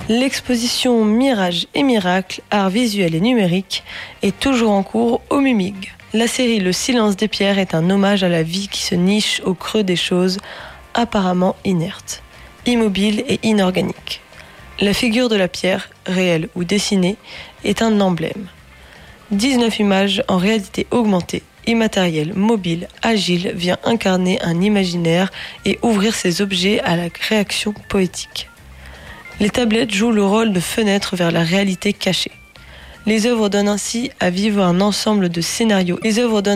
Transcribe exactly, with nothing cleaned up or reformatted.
L'exposition Mirage et Miracle, art visuel et numérique, est toujours en cours au Mumig. La série Le silence des pierres est un hommage à la vie qui se niche au creux des choses apparemment inertes, immobiles et inorganiques. La figure de la pierre, réelle ou dessinée, est un emblème. dix-neuf images en réalité augmentée, immatérielle, mobile, agile, vient incarner un imaginaire et ouvrir ces objets à la réaction poétique. Les tablettes jouent le rôle de fenêtre vers la réalité cachée. Les œuvres donnent ainsi à vivre un ensemble de scénarios. Les œuvres donnent